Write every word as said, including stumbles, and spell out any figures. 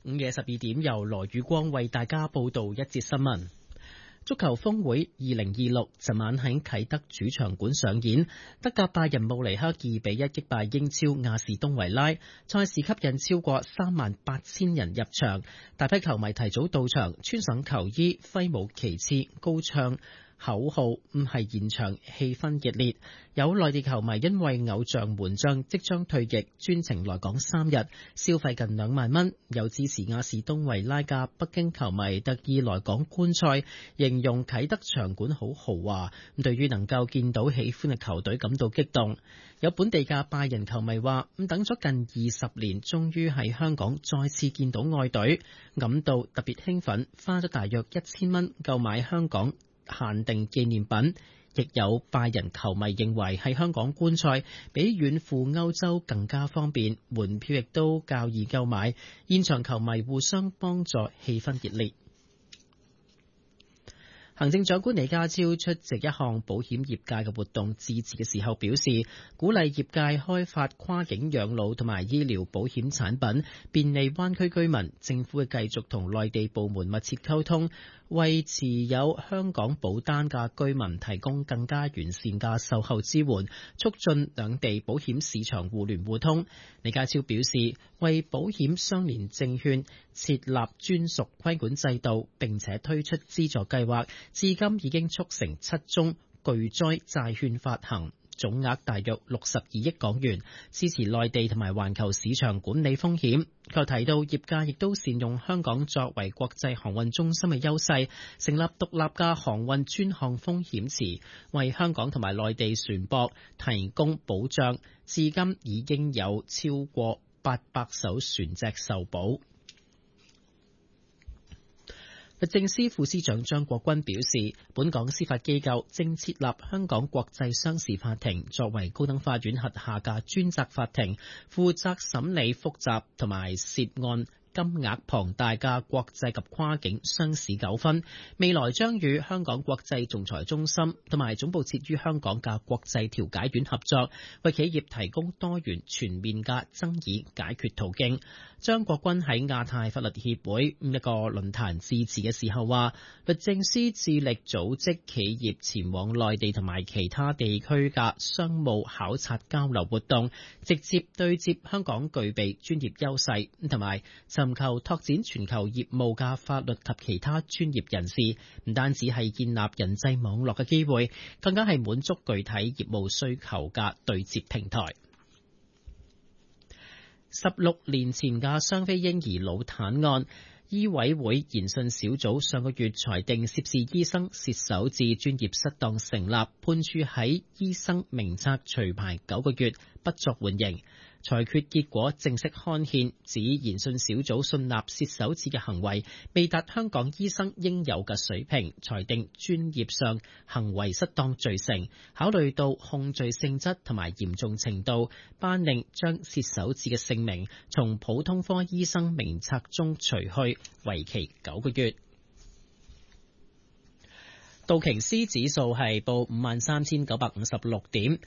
午夜十二點由羅宇光為大家報道一節新聞。足球峰會二零二六昨晚喺啟德主場館上演，德甲拜仁慕尼黑二比一擊敗英超亞士東維拉，賽事吸引超過三萬八千人入場，大批球迷提早到場，穿上球衣，揮舞旗幟，高唱口號，唔係現場氣氛熱烈。有內地球迷因為偶像門將即將退役，專程來港三日，消費近兩萬蚊。有支持亞士東維拉嘅北京球迷特意來港觀賽，形容啟德場館好豪華。對於能夠見到喜歡嘅球隊感到激動。有本地嘅拜仁球迷話：咁等咗近二十年，終於喺香港再次見到愛隊，感到特別興奮，花咗大約一千蚊購買香港限定紀念品。亦有拜仁球迷認為喺香港觀賽比遠赴歐洲更加方便，門票亦都較易購買，現場球迷互相幫助，氣氛熱烈。行政長官李家超出席一項保險業界嘅活動致辭嘅時候表示，鼓勵業界開發跨境養老同埋醫療保險產品，便利灣區居民。政府會繼續同內地部門密切溝通，為持有香港保單嘅居民提供更加完善嘅售後支援，促進兩地保險市場互聯互通。李家超表示，為保險相連證券設立專屬規管制度，並且推出資助計劃，至今已經促成七宗巨災債券發行，總額大約六十二億港元，支持內地同埋環球市場管理風險。佢提到，業界亦都善用香港作為國際航運中心嘅優勢，成立獨立嘅航運專項風險池，為香港同埋內地船舶提供保障。至今已經有超過八百艘船隻受保。律政司副司長張國鈞表示，本港司法機構正設立香港國際商事法庭，作為高等法院轄下嘅專責法庭，負責審理複雜同埋涉案金額龐大嘅國際及跨境商事糾紛，未來將與香港國際仲裁中心同埋總部設於香港嘅國際調解院合作，為企業提供多元全面嘅爭議解決途徑。張國鈞喺亞太法律協會一個論壇致辭嘅時候話，律政司致力組織企業前往內地同埋其他地區嘅商務考察交流活動，直接對接香港具備專業優勢，同埋尋求拓展全球業務嘅法律及其他專業人士，唔單止係建立人際網絡嘅機會，更加係滿足具體業務需求嘅對接平台。十六年前嘅雙非嬰兒腦癱案，醫委會研訊小組上個月裁定涉事醫生撷首至專業失當成立，判處喺醫生名冊除牌九個月，不作緩刑。裁決結果正式刊憲，指研訊小組信納撷首至嘅行為未達香港醫生應有嘅水平，裁定專業上行為失當罪成。考慮到控罪性質同埋嚴重程度，頒令將撷首至嘅姓名從普通科醫生名冊中除去，為期九個月。道瓊斯指數係報五萬三千九百五十六點，